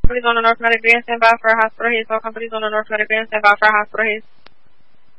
companies on the North Medic Grand, stand by for a hospital haze. All companies on the North Medic Grand, stand by for a hospital haze.